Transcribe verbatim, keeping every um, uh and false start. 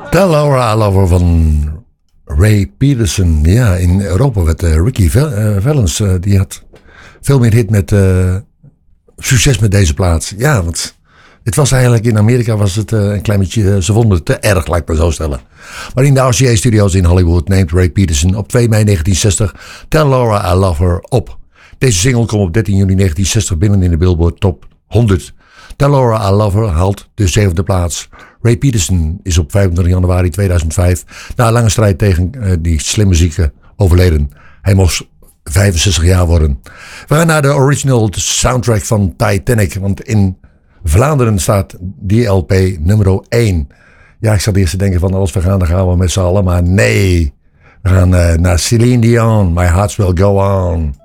Tell Laura I Love Her van Ray Peterson. Ja, in Europa werd uh, Ricky Valens, uh, die had veel meer hit met uh, succes met deze plaat. Ja, want het was eigenlijk in Amerika was het uh, een klein beetje, uh, ze vonden het te erg, laat ik maar zo stellen. Maar in de R C A Studios in Hollywood neemt Ray Peterson op twee mei negentien zestig Tell Laura I Love Her op. Deze single kwam op dertien juni negentien zestig binnen in de Billboard Top honderd. Tell Laura I Love Her haalt de zevende plaats. Ray Peterson is op vijfentwintig januari tweeduizend vijf na een lange strijd tegen uh, die slimme zieke overleden. Hij moest vijfenzestig jaar worden. We gaan naar de original soundtrack van Titanic, want in Vlaanderen staat die L P nummer één. Ja, ik zat eerst te denken van als we gaan, dan gaan we met z'n allen, maar nee. We gaan uh, naar Celine Dion, My Heart Will Go On.